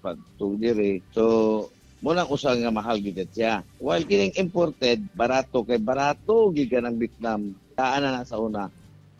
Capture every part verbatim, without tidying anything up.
padtong diri. So munang usa nga mahal gid siya. While kining imported, barato kay barato giga ng Vietnam. Taan na sa una.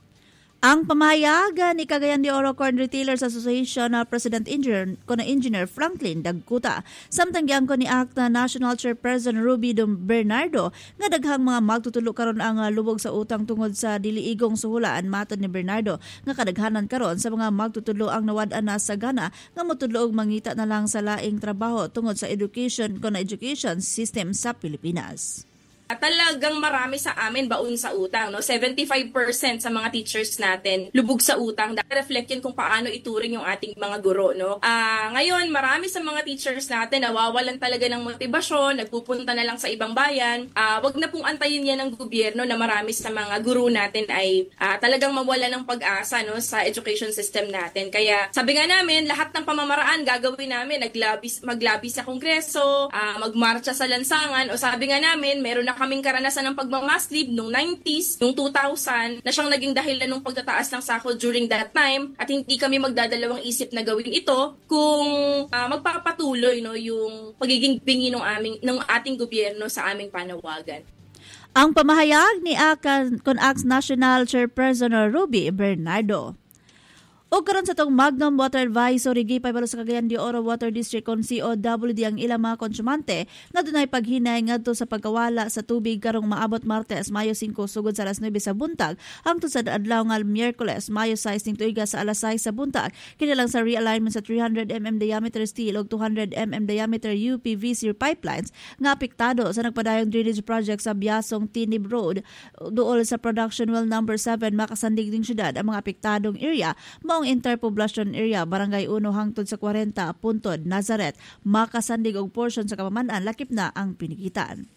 Ang pamahayagan ni Cagayan de Oro Corn Retailers Association na President Engineer kono Engineer Franklin Dagkuta samtang giangko ni ACT National Chairperson Ruby Dom Bernardo nga daghang mga magtutulo karon ang lubog sa utang tungod sa diliigong suhulaan matod ni Bernardo nga kadaghanan karon sa mga magtutulo ang nawad-an na sa gana nga motudlo og mangita na lang sa laing trabaho tungod sa education kono education system sa Pilipinas. Talagang marami sa amin baon sa utang, no? seventy-five percent sa mga teachers natin lubog sa utang. Reflect yun kung paano ituring yung ating mga guro, no? Ah, ngayon, marami sa mga teachers natin nawawalan talaga ng motibasyon, nagpupunta na lang sa ibang bayan. Ah, wag na pong antayin yan ng gobyerno na marami sa mga guro natin ay ah, talagang mawala ng pag-asa, no, sa education system natin. Kaya sabi nga namin, lahat ng pamamaraan gagawin namin, naglabis maglabi sa kongreso, ah, magmarcha sa lansangan, o sabi nga namin, meron na kaming karanasan ng pagmamass leave noong nineties, noong two thousand, na siyang naging dahilan ng pagtataas ng sahod during that time, at hindi kami magdadalawang isip na gawin ito kung uh, magpapatuloy, no, yung pagiging bingi ng aming ng ating gobyerno sa aming panawagan. Ang pamahayag ni A C T National Chairperson Ruby Bernardo. O karon sa tong Magnum Water Advisory gipabalo sa Cagayan de Oro Water District kon C O W D ang ilang mga konsumante nga dunay paghinay ngadto sa pagkawala sa tubig karong maabot Martes Mayo five sugod sa alas nine sa buntag hangtod sa adlaw nga Miyerkules Mayo six ning tuiga sa alas six sa buntag kini lang sa realignment sa three hundred millimeter diameter steel ug two hundred millimeter diameter U P V C pipelines nga apektado sa nagpadayong drainage project sa Biasong Tinib Road duol sa production well number seven makasandig ding syudad ang mga apektadong area ang interpopulation area barangay one hangtod sa forty puntod Nazareth makasandig og portion sa Kamamanan lakip na ang pinikitan.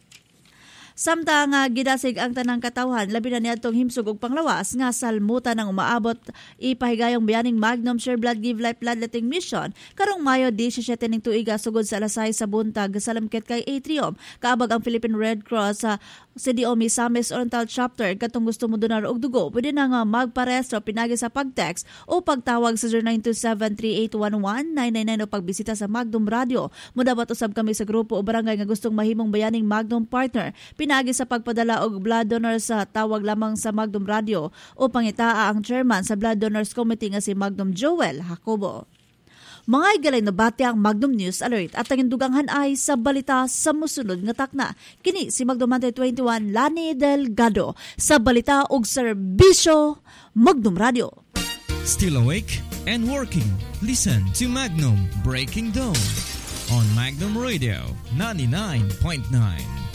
Samtang uh, gidasig ang tanang katawhan, labi na niadtong himsog og panglawas nga salmutan ang umaabot ipahigayong biyaning Magnum Share Blood Give Life Bloodletting Mission karong Mayo seventeen ning tuiga sugod sa alas six sa buntag sa lamket kay Atrium. Kaabag ang Philippine Red Cross sa uh, C D O Misamis Oriental Chapter katong gusto mo donar og dugo, pwede na nga magparehistro pinagi sa pag-text o pagtawag sa zero nine two seven three eight one one nine nine nine o pagbisita sa Magnum Radio. Mudapat usab kami sa grupo o barangay nga gustong mahimong bayaning Magnum partner. Pinagi sa pagpadala og blood donor sa tawag lamang sa Magnum Radio o pangitaa ang chairman sa Blood Donors Committee nga si Magnum Joel Jacobo. Mga igalay na bati ang Magnum News Alert at ang induganghan ay sa balita sa musunod nga takna. Kini si Magnum twenty-one Lani Delgado sa balita og serbisyo Magnum Radio. Still awake and working? Listen to Magnum Breaking Dawn on Magnum Radio ninety-nine point nine.